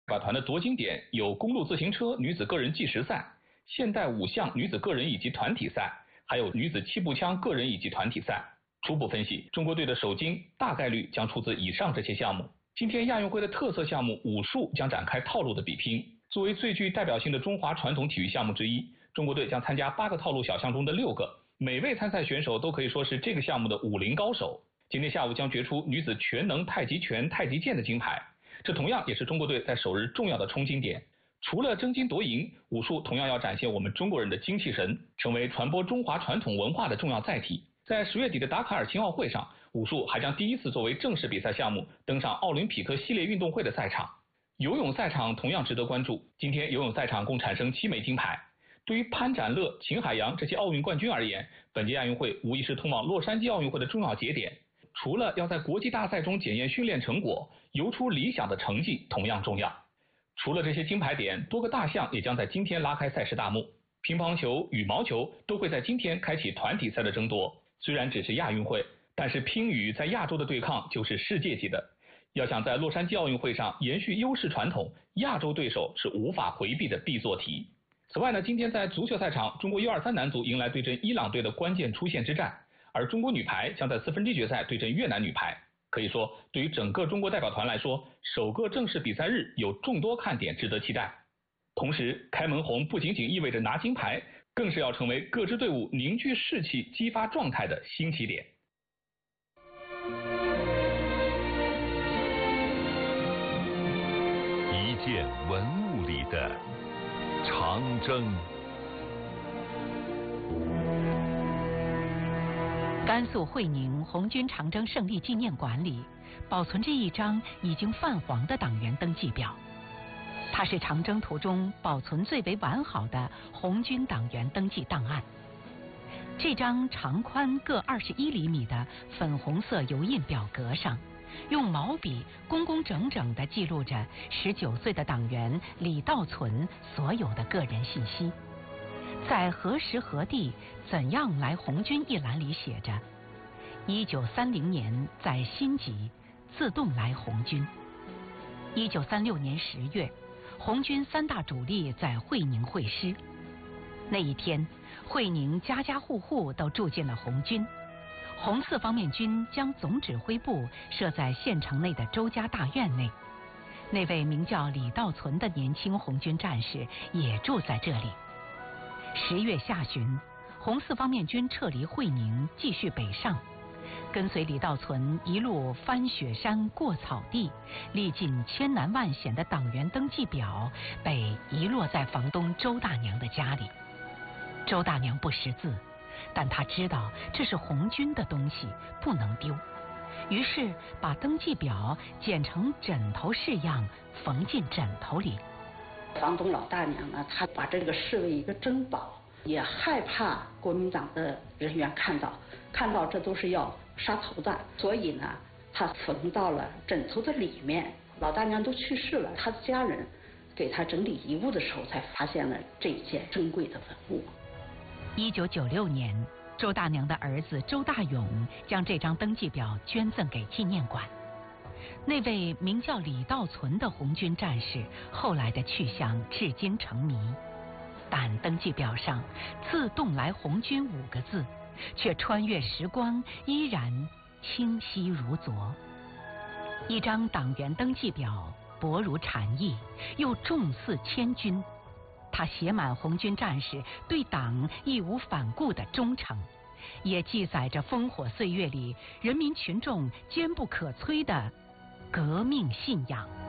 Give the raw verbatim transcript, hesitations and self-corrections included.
代表团的夺金点有公路自行车女子个人计时赛、现代五项女子个人以及团体赛，还有女子气步枪个人以及团体赛。初步分析，中国队的首金大概率将出自以上这些项目。今天亚运会的特色项目武术将展开套路的比拼。作为最具代表性的中华传统体育项目之一，中国队将参加八个套路小项中的六个，每位参赛选手都可以说是这个项目的武林高手。今天下午将决出女子全能太极拳、太极剑的金牌，这同样也是中国队在首日重要的冲金点。除了争金夺银，武术同样要展现我们中国人的精气神，成为传播中华传统文化的重要载体。在十月底的达喀尔青奥会上，武术还将第一次作为正式比赛项目登上奥林匹克系列运动会的赛场。游泳赛场同样值得关注，今天游泳赛场共产生七枚金牌。对于潘展乐、秦海洋这些奥运冠军而言，本届亚运会无疑是通往洛杉矶奥运会的重要节点。除了要在国际大赛中检验训练成果，游出理想的成绩同样重要。除了这些金牌点，多个大项也将在今天拉开赛事大幕。乒乓球、羽毛球都会在今天开启团体赛的争夺。虽然只是亚运会，但是乒羽在亚洲的对抗就是世界级的。要想在洛杉矶奥运会上延续优势传统，亚洲对手是无法回避的必做题。此外呢，今天在足球赛场，中国 U 二三 男足迎来对阵伊朗队的关键出线之战，而中国女排将在四分之一决赛对阵越南女排。可以说，对于整个中国代表团来说，首个正式比赛日有众多看点值得期待。同时，开门红不仅仅意味着拿金牌，更是要成为各支队伍凝聚士气、激发状态的新起点。 一件文物里的长征。 甘肃会宁红军长征胜利纪念馆里保存着一张已经泛黄的党员登记表，它是长征途中保存最为完好的红军党员登记档案。这张长宽各二十一厘米的粉红色油印表格上，用毛笔工工整整地记录着十九岁的党员李道存所有的个人信息。在何时何地怎样来红军一栏里写着：一九三零年在新集自动来红军。一九三六年十月，红军三大主力在会宁会师。那一天，会宁家家户户都住进了红军。红四方面军将总指挥部设在县城内的周家大院内。那位名叫李道存的年轻红军战士也住在这里。十月下旬，红四方面军撤离会宁，继续北上，跟随李道存一路翻雪山过草地，历尽千难万险的党员登记表被遗落在房东周大娘的家里。周大娘不识字，但她知道这是红军的东西，不能丢，于是把登记表剪成枕头式样，缝进枕头里。 房东老大娘呢，她把这个视为一个珍宝，也害怕国民党的人员看到，看到这都是要杀头的，所以呢，她缝到了枕头的里面。老大娘都去世了，她的家人给她整理遗物的时候，才发现了这一件珍贵的文物。 一九九六年，周大娘的儿子周大勇将这张登记表捐赠给纪念馆。那位名叫李道存的红军战士后来的去向至今成谜，但登记表上自动来红军五个字却穿越时光依然清晰如昨。一张党员登记表薄如蝉翼，又重似千钧，它写满红军战士对党义无反顾的忠诚，也记载着烽火岁月里人民群众坚不可摧的革命信仰。